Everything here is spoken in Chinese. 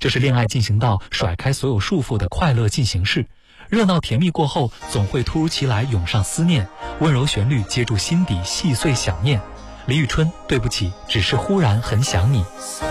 这是恋爱进行到甩开所有束缚的快乐进行式。热闹甜蜜过后，总会突如其来涌上思念，温柔旋律接住心底细碎想念。李宇春，对不起，只是忽然很想你。